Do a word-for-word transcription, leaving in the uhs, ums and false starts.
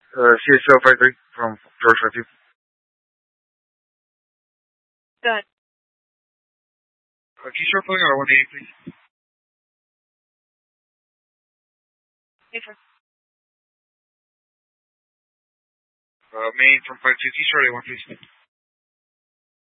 Uh, C H L five three from George five two. Good. Uh, can you start pulling out one eighty, please? Paper. Uh, main from five two. Can you start at one, please?